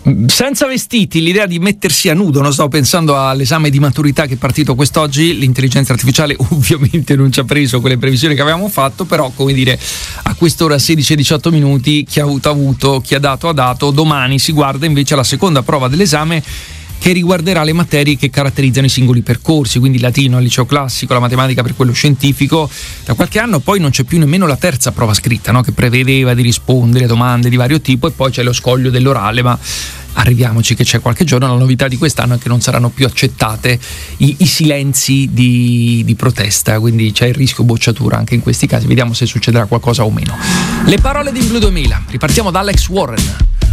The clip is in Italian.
Senza vestiti, l'idea di mettersi a nudo, non stavo pensando all'esame di maturità che è partito quest'oggi, l'intelligenza artificiale ovviamente non ci ha preso quelle previsioni che avevamo fatto, però come dire, a quest'ora 16-18 minuti, chi ha avuto, chi ha dato, domani si guarda invece alla seconda prova dell'esame che riguarderà le materie che caratterizzano i singoli percorsi, quindi il latino al liceo classico, la matematica per quello scientifico. Da qualche anno poi non c'è più nemmeno la terza prova scritta, no? Che prevedeva di rispondere a domande di vario tipo, e poi c'è lo scoglio dell'orale, ma arriviamoci che c'è qualche giorno. La novità di quest'anno è che non saranno più accettate i silenzi di protesta, quindi c'è il rischio bocciatura anche in questi casi. Vediamo se succederà qualcosa o meno. Le parole di Blue 2000, ripartiamo da Alex Warren.